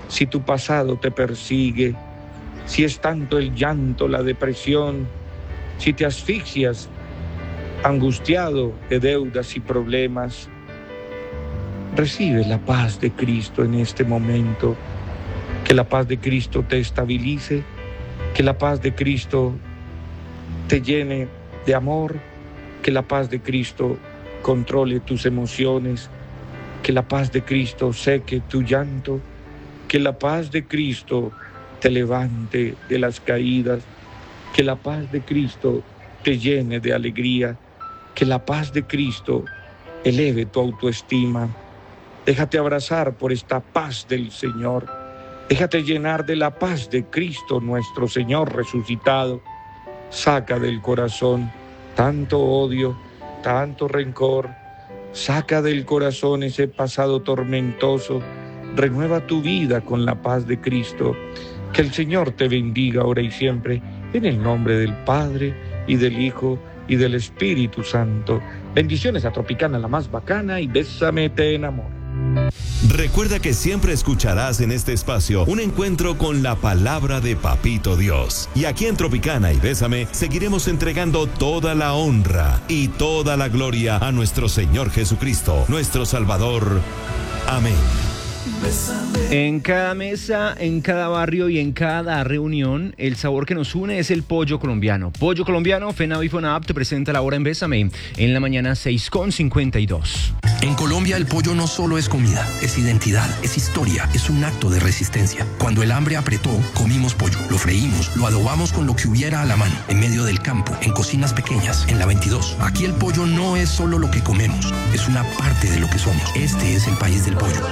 si tu pasado te persigue, si es tanto el llanto, la depresión, si te asfixias, angustiado de deudas y problemas, recibe la paz de Cristo en este momento. Que la paz de Cristo te estabilice, que la paz de Cristo te llene de amor, que la paz de Cristo controle tus emociones, que la paz de Cristo seque tu llanto, que la paz de Cristo te levante de las caídas, que la paz de Cristo te llene de alegría, que la paz de Cristo eleve tu autoestima. Déjate abrazar por esta paz del Señor. Déjate llenar de la paz de Cristo, nuestro Señor resucitado. Saca del corazón tanto odio, tanto rencor. Saca del corazón ese pasado tormentoso. Renueva tu vida con la paz de Cristo. Que el Señor te bendiga ahora y siempre, en el nombre del Padre, y del Hijo, y del Espíritu Santo. Bendiciones a Tropicana, la más bacana, y Bésame te enamoro. Recuerda que siempre escucharás en este espacio un encuentro con la palabra de Papito Dios. Y aquí en Tropicana y Bésame seguiremos entregando toda la honra y toda la gloria a nuestro Señor Jesucristo, nuestro Salvador. Amén. En cada mesa, en cada barrio y en cada reunión, el sabor que nos une es el pollo colombiano. Pollo colombiano, FENAVI FONAP te presenta la hora en Bésame, en la mañana 6:52. En Colombia el pollo no solo es comida, es identidad, es historia, es un acto de resistencia. Cuando el hambre apretó, comimos pollo, lo freímos, lo adobamos con lo que hubiera a la mano, en medio del campo, en cocinas pequeñas, en la 22. Aquí el pollo no es solo lo que comemos, es una parte de lo que somos. Este es el país del pollo.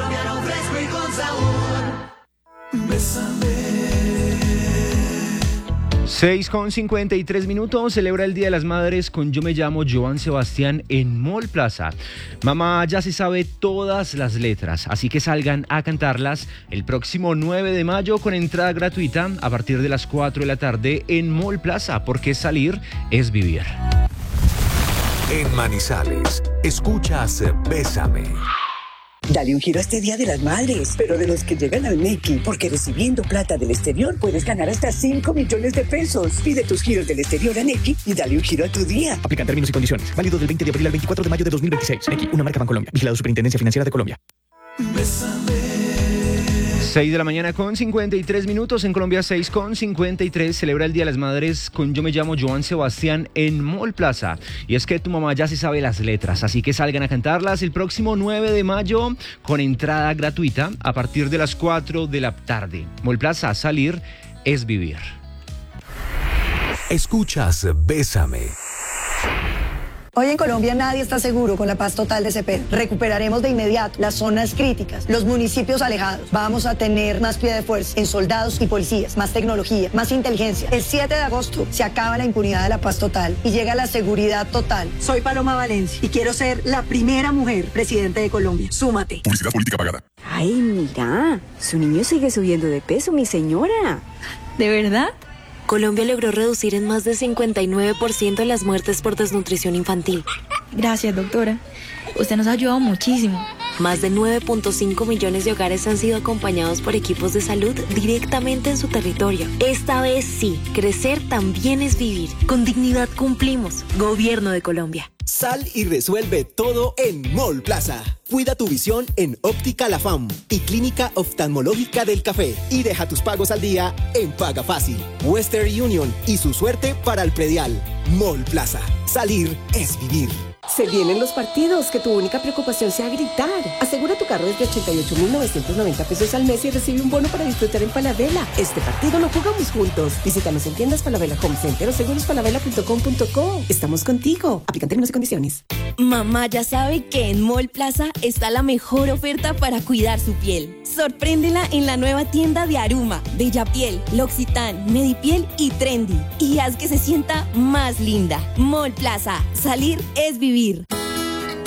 6:53 celebra el Día de las Madres con Yo me llamo Joan Sebastián en Mall Plaza. Mamá ya se sabe todas las letras, así que salgan a cantarlas el próximo 9 de mayo con entrada gratuita a partir de las 4 de la tarde en Mall Plaza, porque salir es vivir. En Manizales, escuchas Bésame. Dale un giro a este Día de las Madres, pero de los que llegan al Nequi, porque recibiendo plata del exterior puedes ganar hasta 5 millones de pesos. Pide tus giros del exterior a Nequi y dale un giro a tu día. Aplican términos y condiciones. Válido del 20 de abril al 24 de mayo de 2026. Nequi, una marca Bancolombia. Vigilado Superintendencia Financiera de Colombia. 6 de la mañana con 53 minutos. En Colombia, 6:53 celebra el Día de las Madres con Yo me llamo Joan Sebastián en Mall Plaza. Y es que tu mamá ya se sabe las letras, así que salgan a cantarlas el próximo 9 de mayo con entrada gratuita a partir de las 4 de la tarde. Mall Plaza, salir es vivir. Escuchas Bésame. Hoy en Colombia nadie está seguro con la paz total de Cepeda. Recuperaremos de inmediato las zonas críticas, los municipios alejados. Vamos a tener más pie de fuerza en soldados y policías, más tecnología, más inteligencia. El 7 de agosto se acaba la impunidad de la paz total y llega la seguridad total. Soy Paloma Valencia y quiero ser la primera mujer presidente de Colombia. Súmate. Publicidad política pagada. Ay, mira, su niño sigue subiendo de peso, mi señora. ¿De verdad? Colombia logró reducir en más de 59% las muertes por desnutrición infantil. Gracias, doctora. Usted nos ha ayudado muchísimo. Más de 9.5 millones de hogares han sido acompañados por equipos de salud directamente en su territorio. Esta vez sí, crecer también es vivir. Con dignidad cumplimos. Gobierno de Colombia. Sal y resuelve todo en Mall Plaza. Cuida tu visión en Óptica La Fam y Clínica Oftalmológica del Café. Y deja tus pagos al día en Paga Fácil. Western Union y su suerte para el predial. Mall Plaza. Salir es vivir. Se vienen los partidos, que tu única preocupación sea gritar. Asegura tu carro desde 88.990 pesos al mes y recibe un bono para disfrutar en Falabella. Este partido lo jugamos juntos. Visítanos en tiendas Falabella Home Center o segurosfalabella.com.co. Estamos contigo. Aplican términos y condiciones. Mamá ya sabe que en Mall Plaza está la mejor oferta para cuidar su piel. Sorpréndela en la nueva tienda de Aruma, Bella Piel, L'Occitane, Medipiel y Trendy. Y haz que se sienta más linda. Mall Plaza. Salir es vivir.